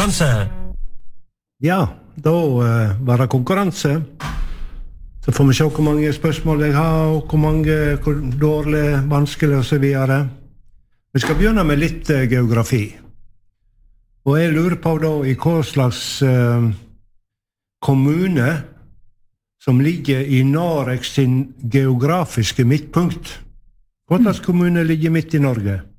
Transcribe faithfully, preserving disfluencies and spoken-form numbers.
konkurranse. Ja, da uh, var det konkurranse. Så får vi se hvor mange spørsmål jeg har, og hvor mange, hvor dårlig, vanskelig og så videre. Vi skal begynne med litt uh, geografi. Og jeg lurer på da i hva slags uh, kommune som ligger i Noreg sin geografiske midtpunkt. Hva slags kommune ligger midt i Norge?